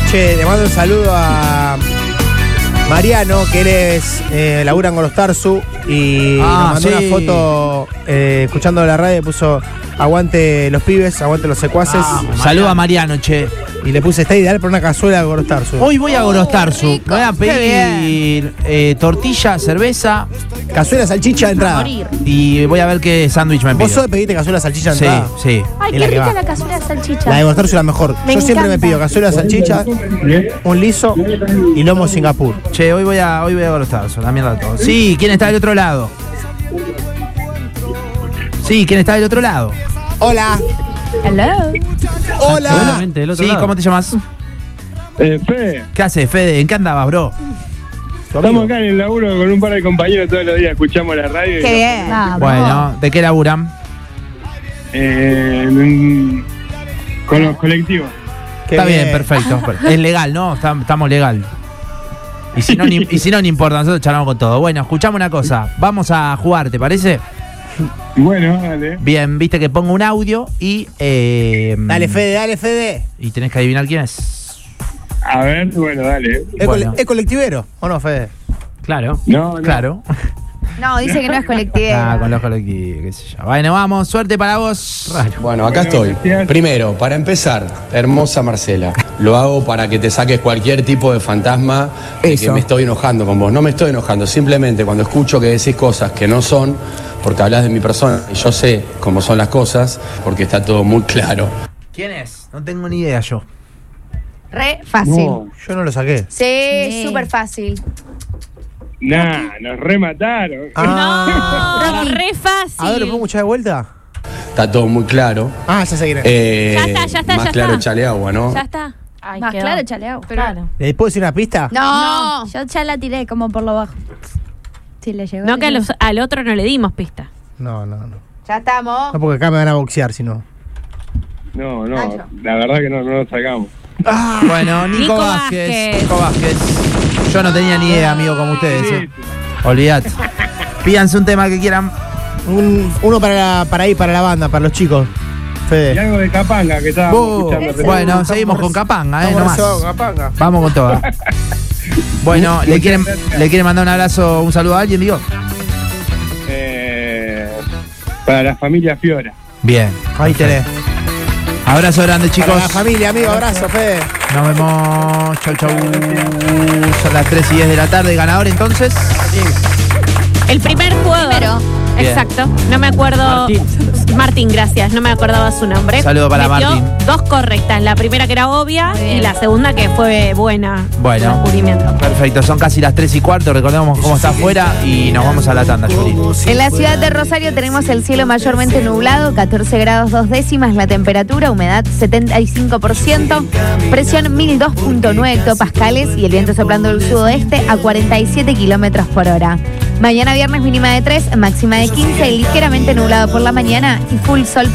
Che, le mando un saludo a Mariano, que él es labura en Gorostarzu y nos mandó una foto escuchando la radio y puso aguante los pibes, aguante los secuaces. Saludo a Mariano, che. Y le puse, está ideal para una cazuela de Gorostarzu. Hoy voy a Gorostarzu. Me voy a pedir tortilla, cerveza. Cazuela, salchicha de entrada. Y voy a ver qué sándwich me pido. ¿Vos sos de pedirte cazuela, salchicha de entrada? Sí. Ay, qué rica la cazuela de salchicha. La de Gorostarzu es la mejor. Yo siempre me pido cazuela, salchicha, un liso y lomo Singapur. Che, hoy voy a Gorostarzu, la mierda todo. Sí, ¿quién está del otro lado? Sí, ¿quién está del otro lado? Hola. Hello. Hola. Sí, ¿cómo te llamas? Fede. ¿Qué haces, Fede? ¿En qué andabas, bro? Estamos acá en el laburo con un par de compañeros todos los días, escuchamos la radio. Qué bien. Bueno, ¿de qué laburan? Con los colectivos. Está bien, perfecto. Es legal, ¿no? Estamos legal. Y si no, no importa, nosotros charlamos con todo. Bueno, escuchame una cosa. Vamos a jugar, ¿te parece? Bueno, dale. Bien, viste que pongo un audio y... Dale, Fede. Y tenés que adivinar quién es. A ver, bueno, dale. ¿Es colectivero o no, Fede? Claro. No. Claro. No, dice que no es colectivo. Con los colectivos, qué sé yo. Bueno, vamos, suerte para vos. Bueno, acá estoy. Primero, para empezar, hermosa Marcela, lo hago para que te saques cualquier tipo de fantasma de que me estoy enojando con vos. No me estoy enojando, simplemente cuando escucho que decís cosas que no son, porque hablas de mi persona, y yo sé cómo son las cosas, porque está todo muy claro. ¿Quién es? No tengo ni idea yo. Re fácil. No. Yo no lo saqué. Sí, súper fácil. Nah, nos remataron. No, re fácil. A ver, ¿lo puedo escuchar de vuelta? Está todo muy claro. Ya seguiré. Ya está. Más claro echale agua, ¿no? Ya está. Ay, Más quedó. claro, chaleado. Claro. ¿Les puedo decir una pista? No. Yo ya la tiré como por lo bajo. Si le llegó. No, que al otro no le dimos pista. No. Ya estamos. No, porque acá me van a boxear, si no. No, la verdad que no lo sacamos. Bueno, Nico Vázquez. Yo no tenía ni idea, amigo, como ustedes. Olvídate. Pídanse un tema que quieran. Uno para ir para la banda, para los chicos. Fede. Y algo de Capanga que estábamos escuchando. Bueno, seguimos con Capanga, nomás. Capanga. Vamos con toda. Bueno, ¿le quieren mandar un abrazo, un saludo a alguien, digo? Para la familia Fiora. Bien. Ahí tenés. Abrazo grande, chicos. Para la familia, amigo, abrazo, Fede. Nos vemos. Chau. Son las 3:10 de la tarde. ¿Ganador entonces? El primer jugador. Primero. Bien. Exacto. No me acuerdo. Martín, gracias. No me acordaba su nombre. Saludo para Metió Martín. 2 correctas. La primera que era obvia y la segunda que fue buena. Bueno. Descubrimiento. Perfecto. Son casi las 3:15. Recordemos cómo está afuera y nos vamos a la tanda, Juli. En la ciudad de Rosario tenemos el cielo mayormente nublado, 14 grados 2 décimas la temperatura, humedad 75%, presión 1002.9 hectopascales y el viento soplando del sudoeste a 47 kilómetros por hora. Mañana viernes mínima de 3, máxima de 15, ligeramente nublado por la mañana y full sol.